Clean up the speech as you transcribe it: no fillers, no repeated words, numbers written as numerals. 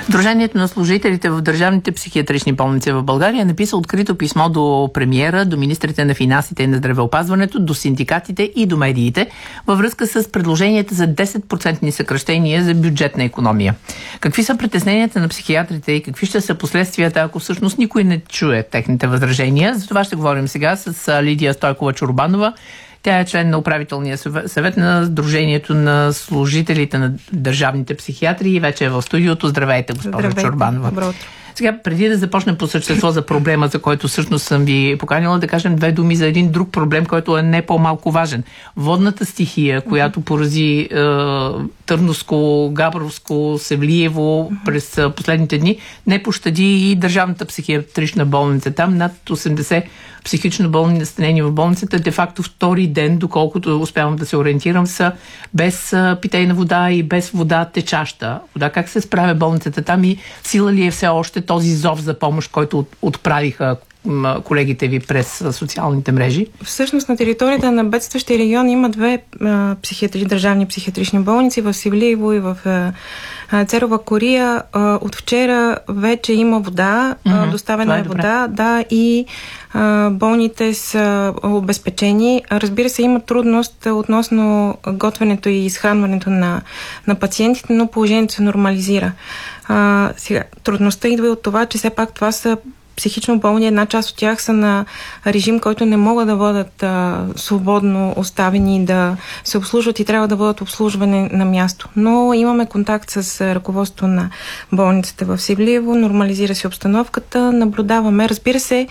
Сдружението на служителите в държавните психиатрични болници в България е написал открито писмо до премиера, до министрите на финансите и на здравеопазването, до синдикатите и до медиите във връзка с предложенията за 10% съкращения за бюджетна икономия. Какви са притесненията на психиатрите и какви ще са последствията, ако всъщност никой не чуе техните възражения? За това ще говорим сега с Лидия Стойкова-Чорбанова. Тя е член на управителния съвет на Сдружението на служителите на държавните психиатри и вече е в студиото. Здравейте, госпожо Чорбанова. Добро утро. Сега, преди да започнем по същество за проблема, за който всъщност съм ви поканила, да кажем две думи за един друг проблем, който е не по-малко важен. Водната стихия, която порази Търновско, Габровско, Севлиево през последните дни, не пощади и държавната психиатрична болница. Там над 80 психично болни настанени в болницата, де-факто втори ден, доколкото успявам да се ориентирам, са без питейна вода и без вода течаща вода. Как се справя болницата там и сила ли е все още този зов за помощ, който отправиха колегите ви през социалните мрежи? Всъщност на територията на бедстващия регион има две държавни психиатрични болници в Севлиево и в Церова Кория. От вчера вече има вода, доставена е вода, да, и болните са обезпечени. Разбира се, има трудност относно готвенето и изхранването на пациентите, но положението се нормализира. Сега, трудността идва от това, че все пак това са психично болни, една част от тях са на режим, който не могат да бъдат свободно оставени да се обслужват и трябва да бъдат обслужвани на място. Но имаме контакт с ръководството на болницата в Севлиево, нормализира се обстановката, наблюдаваме. Разбира се,